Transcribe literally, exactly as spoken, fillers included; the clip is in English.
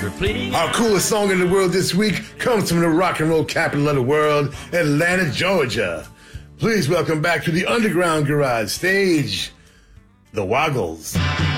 Our coolest song in the world this week comes from the rock and roll capital of the world, Atlanta, Georgia. Please welcome back to the Underground Garage stage, the Woggles.